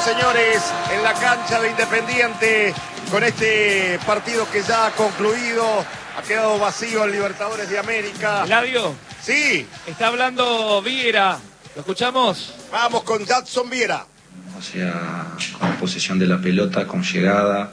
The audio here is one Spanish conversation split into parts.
señores, en la cancha de Independiente, con este partido que ya ha concluido, ha quedado vacío el Libertadores de América. Eladio. Sí. Está hablando Viera. ¿Lo escuchamos? Vamos con Jadson Viera. O sea, con posesión de la pelota, con llegada.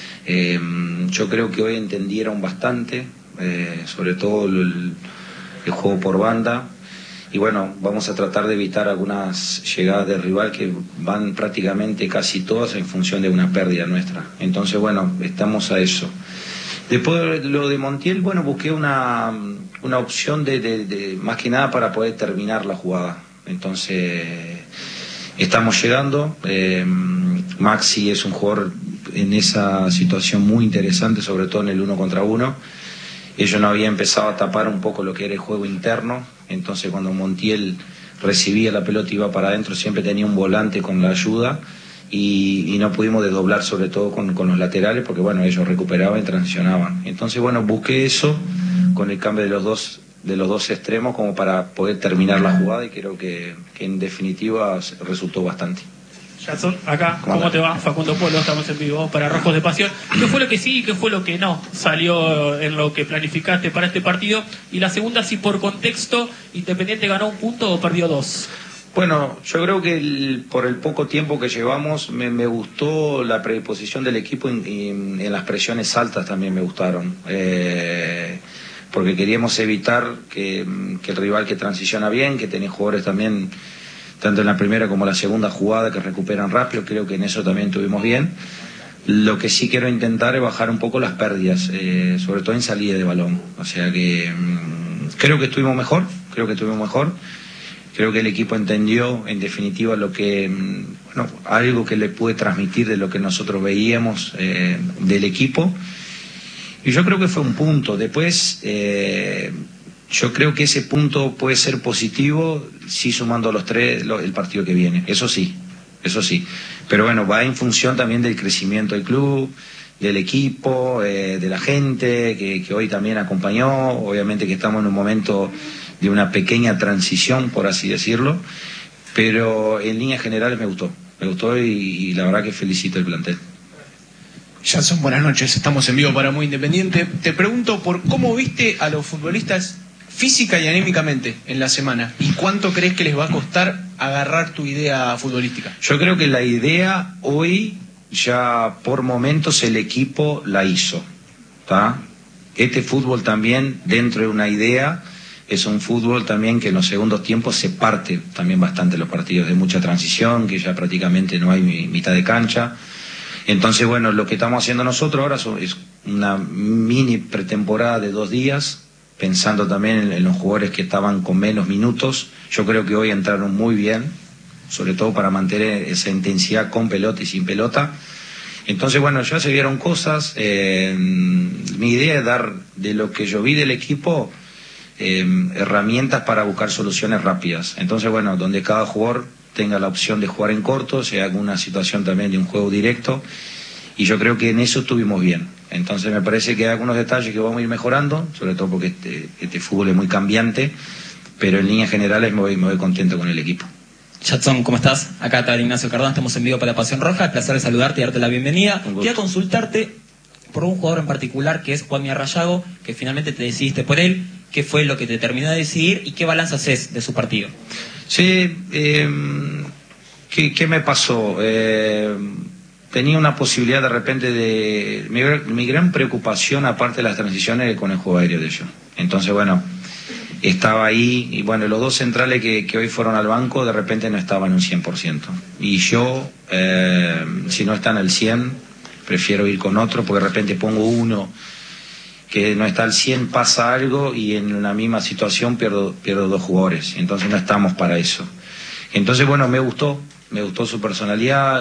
Yo creo que hoy entendieron bastante, sobre todo el juego por banda. Y bueno, vamos a tratar de evitar algunas llegadas del rival que van prácticamente casi todas en función de una pérdida nuestra. Entonces, bueno, estamos a eso. Después de lo de Montiel, bueno, busqué una opción de más que nada para poder terminar la jugada. Entonces, estamos llegando. Maxi es un jugador en esa situación muy interesante, sobre todo en el 1 contra 1. Ellos no habían empezado a tapar un poco lo que era el juego interno, entonces cuando Montiel recibía la pelota y iba para adentro siempre tenía un volante con la ayuda y no pudimos desdoblar sobre todo con los laterales porque bueno, ellos recuperaban y transicionaban. Entonces bueno, busqué eso con el cambio de los dos extremos como para poder terminar la jugada y creo que en definitiva resultó bastante. Jadson, acá, ¿cómo te va? Facundo Polo, estamos en vivo para Rojos de Pasión. ¿Qué fue lo que sí y qué fue lo que no salió en lo que planificaste para este partido? Y la segunda, si por contexto, ¿Independiente ganó un punto o perdió 2? Bueno, yo creo que por el poco tiempo que llevamos me gustó la predisposición del equipo y en las presiones altas también me gustaron. Porque queríamos evitar que el rival que transiciona bien, que tenía jugadores también tanto en la primera como la segunda jugada que recuperan rápido, creo que en eso también tuvimos bien. Lo que sí quiero intentar es bajar un poco las pérdidas, sobre todo en salida de balón. O sea que creo que estuvimos mejor, creo que el equipo entendió en definitiva lo que, bueno, algo que le pude transmitir de lo que nosotros veíamos del equipo. Y yo creo que fue un punto. Después, yo creo que ese punto puede ser positivo si sumando los tres el partido que viene, eso sí. Pero bueno, va en función también del crecimiento del club, del equipo, de la gente que hoy también acompañó. Obviamente que estamos en un momento de una pequeña transición, por así decirlo, pero en líneas generales me gustó y la verdad que felicito el plantel. Jadson, buenas noches, estamos en vivo para Muy Independiente. Te pregunto por cómo viste a los futbolistas física y anímicamente en la semana y cuánto crees que les va a costar agarrar tu idea futbolística. Yo creo que la idea hoy ya por momentos el equipo la hizo, ¿tá? Este fútbol también dentro de una idea es un fútbol también que en los segundos tiempos se parte también bastante los partidos de mucha transición, que ya prácticamente no hay mitad de cancha. Entonces bueno, lo que estamos haciendo nosotros ahora es una mini pretemporada de 2 días, pensando también en los jugadores que estaban con menos minutos. Yo creo que hoy entraron muy bien, sobre todo para mantener esa intensidad con pelota y sin pelota. Entonces, bueno, ya se vieron cosas. Mi idea es dar, de lo que yo vi del equipo, herramientas para buscar soluciones rápidas. Entonces, bueno, donde cada jugador tenga la opción de jugar en corto, si hay alguna situación también de un juego directo. Y yo creo que en eso estuvimos bien. Entonces me parece que hay algunos detalles que vamos a ir mejorando, sobre todo porque este fútbol es muy cambiante, pero en líneas generales me voy contento con el equipo. Jadson, ¿cómo estás? Acá está Ignacio Cardón, estamos en vivo para Pasión Roja, el placer de saludarte y darte la bienvenida. Quería consultarte por un jugador en particular que es Juanmi Arrayago, que finalmente te decidiste por él. ¿Qué fue lo que te terminó de decidir y qué balance haces de su partido? Sí, ¿qué me pasó? Tenía una posibilidad de repente de... Mi gran preocupación, aparte de las transiciones, con el juego aéreo de ellos. Entonces, bueno, estaba ahí y bueno, los dos centrales que hoy fueron al banco de repente no estaban un 100%. Y yo, si no están al 100, prefiero ir con otro porque de repente pongo uno que no está al 100, pasa algo y en la misma situación pierdo 2 jugadores. Entonces no estamos para eso. Entonces, bueno, me gustó su personalidad.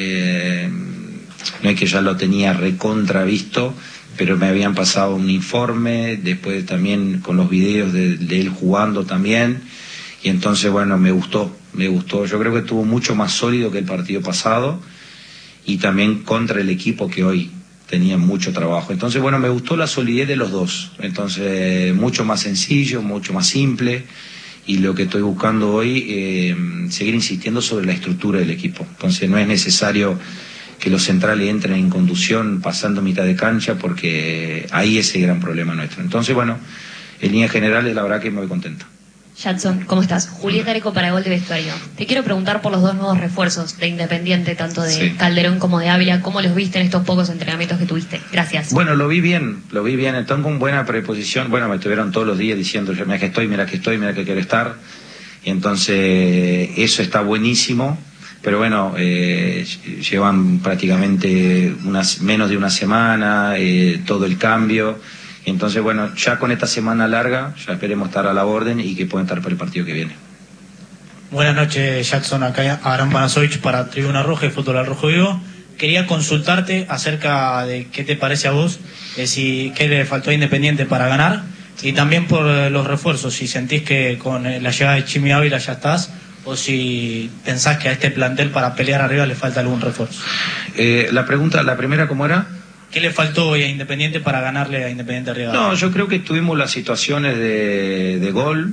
No es que ya lo tenía recontra visto, pero me habían pasado un informe, después también con los videos de él jugando también, y entonces bueno, me gustó. Yo creo que estuvo mucho más sólido que el partido pasado y también contra el equipo que hoy tenía mucho trabajo. Entonces bueno, me gustó la solidez de los dos, entonces mucho más sencillo, mucho más simple. y lo que estoy buscando hoy, seguir insistiendo sobre la estructura del equipo. Entonces no es necesario que los centrales entren en conducción pasando mitad de cancha, porque ahí es el gran problema nuestro. Entonces, bueno, en líneas generales la verdad que me voy contento. Jadson, ¿cómo estás? Julieta Areco para Gol de Vestuario. Te quiero preguntar por los dos nuevos refuerzos de Independiente, tanto de Calderón como de Ávila. ¿Cómo los viste en estos pocos entrenamientos que tuviste? Gracias. Bueno, lo vi bien. Están con buena predisposición. Bueno, me estuvieron todos los días diciendo, mira que estoy, mira que quiero estar. Y entonces, eso está buenísimo. Pero bueno, llevan prácticamente menos de una semana, todo el cambio. Entonces, bueno, ya con esta semana larga, ya esperemos estar a la orden y que puedan estar para el partido que viene. Buenas noches, Jackson. Acá Aram Panasovich para Tribuna Roja y Fútbol al Rojo Vivo. Quería consultarte acerca de qué te parece a vos, qué le faltó a Independiente para ganar, y también por los refuerzos, si sentís que con la llegada de Chimi Ávila ya estás, o si pensás que a este plantel para pelear arriba le falta algún refuerzo. La primera, ¿cómo era? ¿Qué le faltó hoy a Independiente para ganarle a Independiente arriba? No, yo creo que tuvimos las situaciones de gol,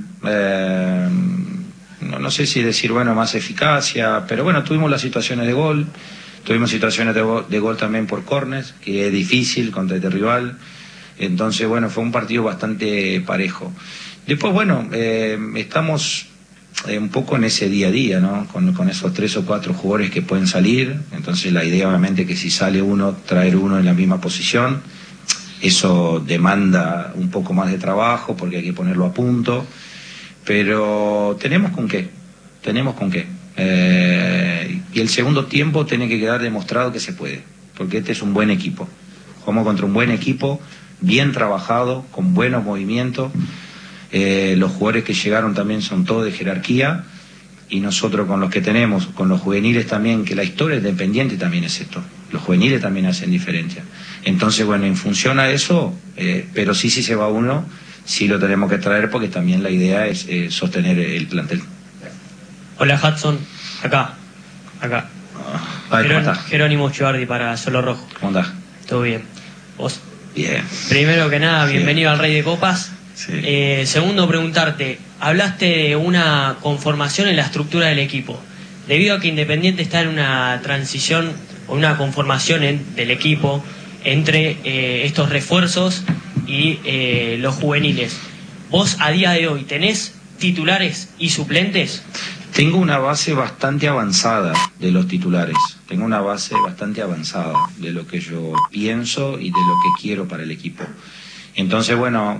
no sé si decir, bueno, más eficacia, pero bueno, tuvimos las situaciones de gol, tuvimos situaciones de gol también por córners, que es difícil contra este rival. Entonces, bueno, fue un partido bastante parejo. Después, bueno, estamos un poco en ese día a día, ¿no? Con esos 3 o 4 jugadores que pueden salir. Entonces la idea obviamente es que si sale uno, traer uno en la misma posición. Eso demanda un poco más de trabajo porque hay que ponerlo a punto, pero tenemos con qué. Y el segundo tiempo tiene que quedar demostrado que se puede, porque este es un buen equipo. Jugamos contra un buen equipo, bien trabajado, con buenos movimientos. Los jugadores que llegaron también son todos de jerarquía, y nosotros con los que tenemos, con los juveniles también, que la historia Independiente también es esto, los juveniles también hacen diferencia. Entonces, bueno, en función a eso, pero sí se va uno, sí lo tenemos que traer, porque también la idea es sostener el plantel. Hola, Hudson, acá. ¿Cómo estás? Jerónimo Chivardi para Solo Rojo. ¿Cómo andás? ¿Todo bien? ¿Vos? Bien. Primero que nada, bienvenido al Rey de Copas. Sí. Segundo, preguntarte, hablaste de una conformación en la estructura del equipo. Debido a que Independiente está en una transición o una conformación del equipo entre estos refuerzos y los juveniles, ¿vos a día de hoy tenés titulares y suplentes? Tengo una base bastante avanzada de los titulares. Tengo una base bastante avanzada de lo que yo pienso y de lo que quiero para el equipo. Entonces, bueno,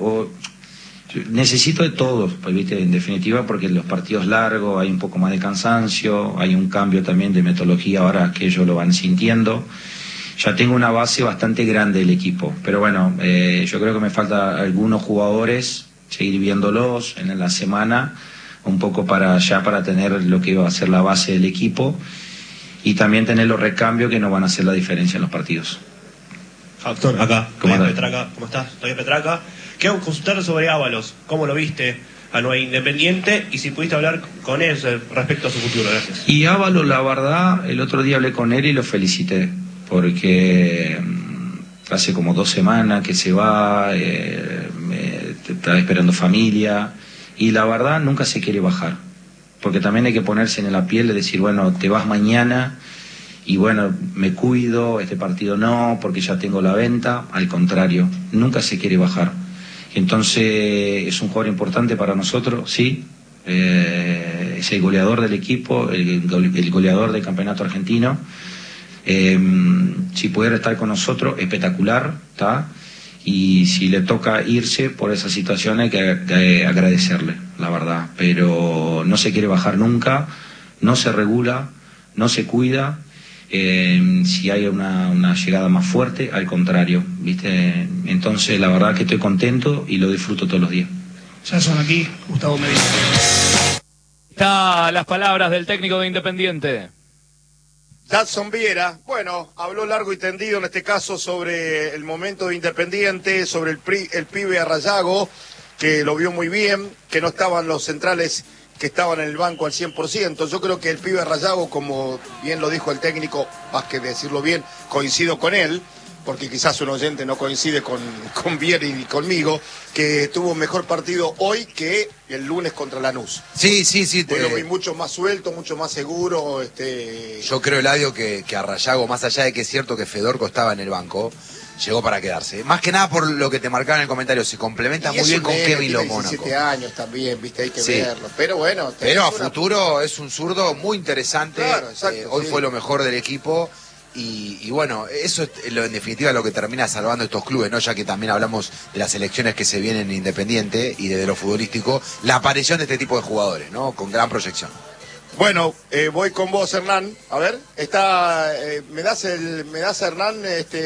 necesito de todos, pues, ¿viste? En definitiva, porque en los partidos largos hay un poco más de cansancio, hay un cambio también de metodología ahora que ellos lo van sintiendo. Ya tengo una base bastante grande del equipo, pero bueno, yo creo que me falta algunos jugadores, seguir viéndolos en la semana, un poco para tener lo que iba a ser la base del equipo, y también tener los recambios que nos van a hacer la diferencia en los partidos. Actor, acá. ¿Cómo estás? Estoy Petraca. Quiero consultar sobre Ábalos. ¿Cómo lo viste a Nueva Independiente? Y si pudiste hablar con él respecto a su futuro. Gracias. Y Ábalos, la verdad, el otro día hablé con él y lo felicité, porque hace como 2 semanas que se va, estaba esperando familia, y la verdad nunca se quiere bajar, porque también hay que ponerse en la piel de decir, bueno, te vas mañana, y bueno, me cuido, este partido no, porque ya tengo la venta. Al contrario, nunca se quiere bajar. Entonces, es un jugador importante para nosotros, sí. Es el goleador del equipo, el goleador del campeonato argentino. Si pudiera estar con nosotros, espectacular, ¿está? Y si le toca irse por esa situación, hay que agradecerle, la verdad. Pero no se quiere bajar nunca, no se regula, no se cuida. Si hay una llegada más fuerte, al contrario, ¿viste? Entonces la verdad que estoy contento y lo disfruto todos los días. Ya son aquí, Gustavo Medina. Está las palabras del técnico de Independiente. Jadson Viera, bueno, habló largo y tendido en este caso sobre el momento de Independiente, sobre el pibe Arrayago, que lo vio muy bien, que no estaban los centrales que estaban en el banco al 100%. Yo creo que el pibe Arrayago, como bien lo dijo el técnico, más que decirlo bien, coincido con él, porque quizás un oyente no coincide con Vieri y conmigo, que tuvo un mejor partido hoy que el lunes contra Lanús. Sí. Hoy lo vi mucho más suelto, mucho más seguro. Yo creo, Eladio, que a Rayago, más allá de que es cierto que Fedorco estaba en el banco, llegó para quedarse. Más que nada por lo que te marcaba en el comentario, se complementa muy bien con Kevin Lo Mónaco. 17 años también, viste, hay que verlo. Pero bueno. Pero a futuro es un zurdo muy interesante. Claro, exacto, hoy fue lo mejor del equipo. Y bueno, eso es en definitiva lo que termina salvando estos clubes, ¿no? Ya que también hablamos de las elecciones que se vienen en Independiente y desde lo futbolístico, la aparición de este tipo de jugadores, ¿no? Con gran proyección. Bueno, voy con vos, Hernán. A ver, ¿me das Hernán,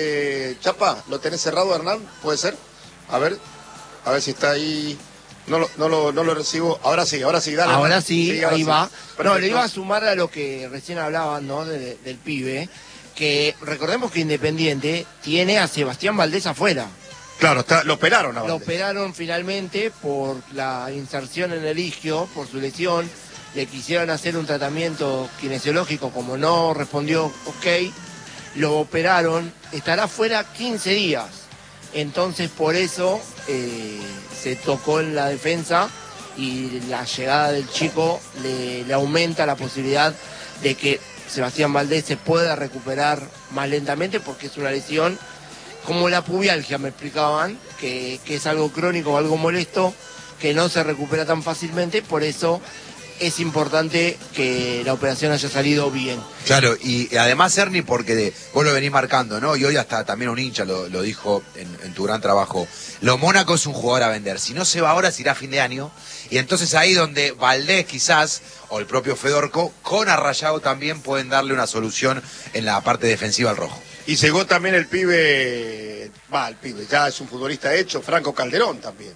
Chapa? ¿Lo tenés cerrado, Hernán? ¿Puede ser? A ver si está ahí. No lo recibo. Ahora sí, dale. Ahora sí, ahí va. Perfecto. No, le iba a sumar a lo que recién hablaban, ¿no? Del pibe, que recordemos que Independiente tiene a Sebastián Valdés afuera. Claro, lo operaron a Lo Valdés. operaron finalmente por la inserción en el isquio, por su lesión. Le quisieron hacer un tratamiento kinesiológico, como no respondió ok, lo operaron, estará fuera 15 días. Entonces por eso se tocó en la defensa y la llegada del chico le aumenta la posibilidad de que Sebastián Valdés se pueda recuperar más lentamente, porque es una lesión como la pubialgia, me explicaban, que es algo crónico, algo molesto, que no se recupera tan fácilmente, por eso es importante que la operación haya salido bien. Claro, y además, Ernie, porque vos lo venís marcando, ¿no? Y hoy hasta también un hincha lo dijo en tu gran trabajo. Lo Mónaco es un jugador a vender. Si no se va ahora, se irá a fin de año. Y entonces ahí donde Valdés quizás, o el propio Fedorco, con Arrayado también pueden darle una solución en la parte defensiva al rojo. Y llegó también el pibe, ya es un futbolista hecho, Franco Calderón también.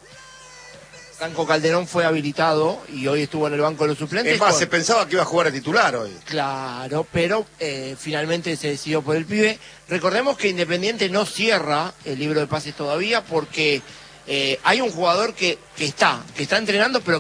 Franco Calderón fue habilitado y hoy estuvo en el banco de los suplentes. Es más, se pensaba que iba a jugar a titular hoy. Claro, pero finalmente se decidió por el pibe. Recordemos que Independiente no cierra el libro de pases todavía, porque hay un jugador que está entrenando, pero